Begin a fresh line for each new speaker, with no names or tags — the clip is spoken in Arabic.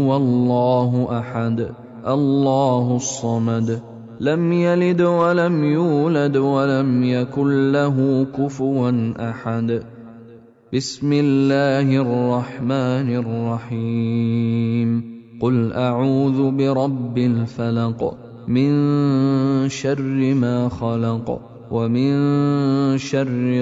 هو الله أحد الله الصمد لم يلد ولم يولد ولم يكن له كفوا أحد. بسم الله الرحمن الرحيم. قل أعوذ برب الفلق من شر ما خلق ومن شر